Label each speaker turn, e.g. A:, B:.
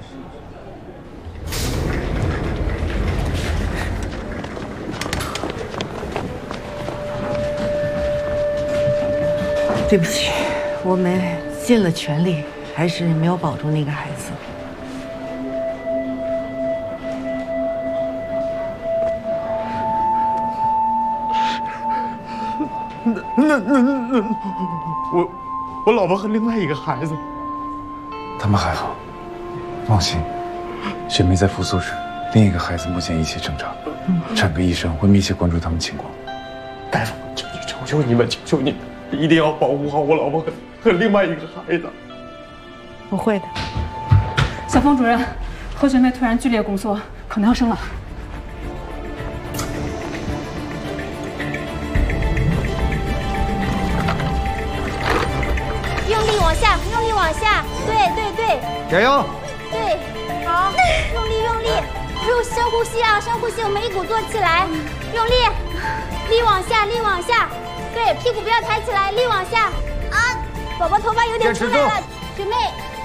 A: 对不起，我们尽了全力，还是没有保住那个孩子。
B: 那，我老婆和另外一个孩子，
C: 他们还好，放心。雪梅在复苏室，另一个孩子目前一切正常，产科医生会密切关注他们情况。
B: 大夫，求求你们，求求你们，一定要保护好我老婆和另外一个孩子。
A: 我会的。
D: 小峰主任，何学妹突然剧烈宫缩，可能要生了。
E: 用力往下，用力往下，对，
B: 加油！
E: 对，好，用力，深呼吸啊，深呼吸，我们一鼓作气来，用力，力往下，对，屁股不要抬起来，力往下啊，宝宝头发有点出来了，学妹，